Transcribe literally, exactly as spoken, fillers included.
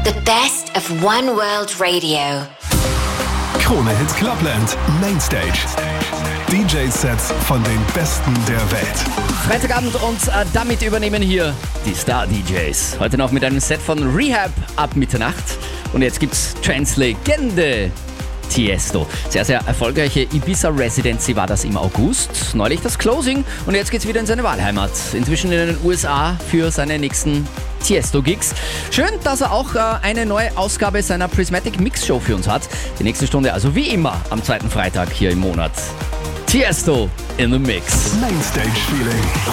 The best of One World Radio. Krone Hit Clubland Mainstage. D J-Sets von den Besten der Welt. Freitagabend und äh, damit übernehmen hier die Star-D Js. Heute noch mit einem Set von Rehab ab Mitternacht. Und jetzt gibt's Trance-Legende Tiesto. Sehr, sehr erfolgreiche Ibiza-Residency war das im August. Neulich das Closing und jetzt geht's wieder in seine Wahlheimat. Inzwischen in den U S A für seine nächsten Tiesto-Gigs. Schön, dass er auch äh, eine neue Ausgabe seiner Prismatic Mix Show für uns hat. Die nächste Stunde also wie immer am zweiten Freitag hier im Monat. Tiesto in the Mix. Mainstage Feeling.